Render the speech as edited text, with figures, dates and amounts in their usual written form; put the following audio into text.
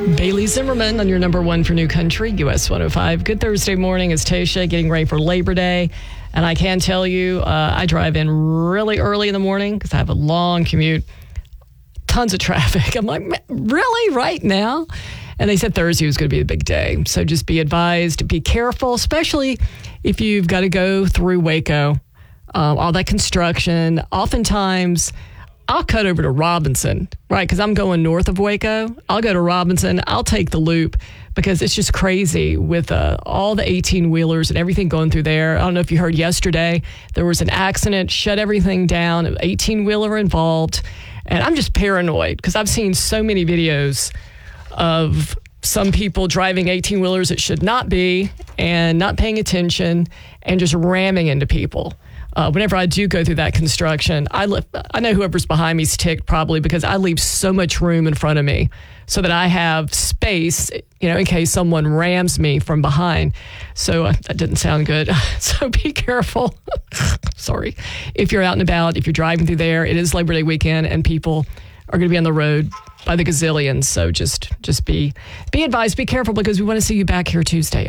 Bailey Zimmerman on your number one for New Country, US 105. Good Thursday morning. It's Tasha getting ready for Labor Day. And I can tell you, I drive in really early in the morning because I have a long commute. Tons of traffic. I'm like, really? Right now? And they said Thursday was going to be a big day. So just be advised, be careful, especially if you've got to go through Waco. All that construction. Oftentimes, I'll cut over to Robinson, right? Because I'm going north of Waco. I'll go to Robinson. I'll take the loop because it's just crazy with all the 18-wheelers and everything going through there. I don't know if you heard yesterday, there was an accident, shut everything down, an 18-wheeler involved. And I'm just paranoid because I've seen so many videos of some people driving 18-wheelers that should not be and not paying attention and just ramming into people. Whenever I do go through that construction, I know whoever's behind me is ticked probably because I leave so much room in front of me so that I have space, in case someone rams me from behind. So that didn't sound good. So be careful. Sorry. If you're out and about, if you're driving through there, it is Labor Day weekend and people are going to be on the road by the gazillions. So just be advised, be careful because we want to see you back here Tuesday.